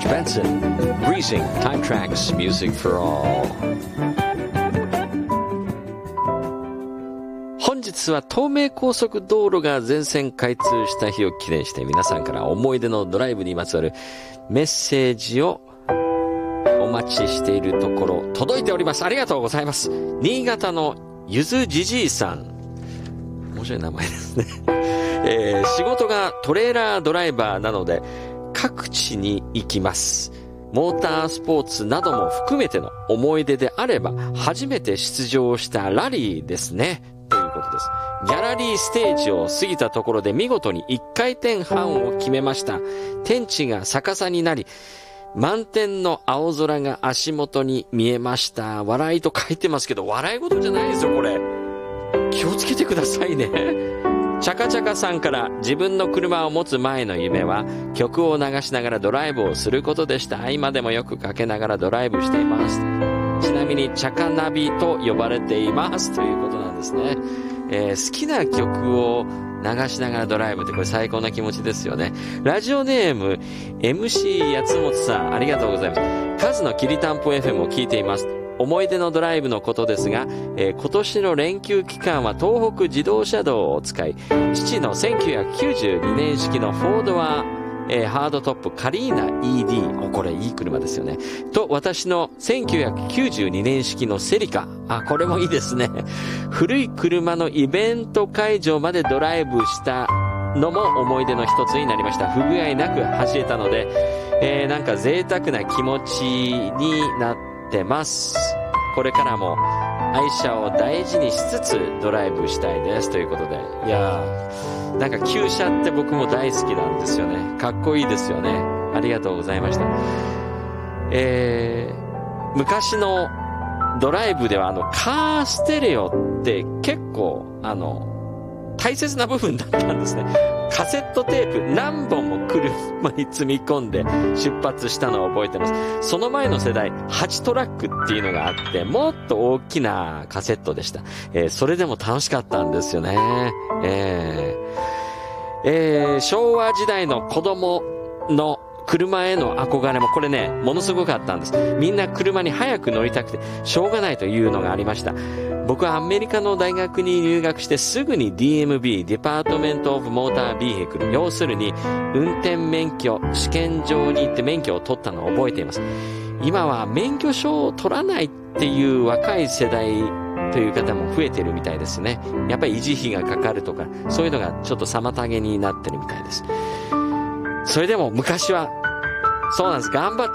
George Benson, Breezing, Time Tracks, Music for All。 本日は東名高速道路が全線開通した日を記念して、皆さんから思い出のドライブにまつわるメッセージをお待ちしているところ届いております。ありがとうございます。新潟のゆずじじいさん、面白い名前ですね。仕事がトレーラードライバーなので各地に行きます。モータースポーツなども含めての思い出であれば、初めて出場したラリーですね、ということです。ギャラリーステージを過ぎたところで見事に1回転半を決めました。天地が逆さになり、満天の青空が足元に見えました。笑いと書いてますけど、笑い事じゃないですよ、これ。気をつけてくださいね。チャカチャカさんから、自分の車を持つ前の夢は曲を流しながらドライブをすることでした。今でもよくかけながらドライブしています。ちなみにチャカナビと呼ばれていますということなんですね。好きな曲を流しながらドライブってこれ最高な気持ちですよね。ラジオネーム MC やつもつさん、ありがとうございます。カズのきりたんぽ FM を聞いています。思い出のドライブのことですが、今年の連休期間は東北自動車道を使い、父の1992年式のフォードは、ハードトップカリーナ ED、これいい車ですよね。と、私の1992年式のセリカ、これもいいですね。古い車のイベント会場までドライブしたのも思い出の一つになりました。不具合なく走れたので、なんか贅沢な気持ちになってます。これからも愛車を大事にしつつドライブしたいですということで、いやー、なんか旧車って僕も大好きなんですよね。かっこいいですよね。ありがとうございました。昔のドライブではカーステレオって結構大切な部分だったんですね。カセットテープ何本も車に積み込んで出発したのを覚えてます。その前の世代8トラックっていうのがあって、もっと大きなカセットでした。それでも楽しかったんですよね。昭和時代の子供の車への憧れもこれね、ものすごかったんです。みんな車に早く乗りたくてしょうがないというのがありました。僕はアメリカの大学に入学してすぐに DMB、デパートメントオブモータービーヘクル、要するに運転免許試験場に行って免許を取ったのを覚えています。今は免許証を取らないっていう若い世代という方も増えてるみたいですね。やっぱり維持費がかかるとか、そういうのがちょっと妨げになってるみたいです。それでも昔はそうなんです。頑張って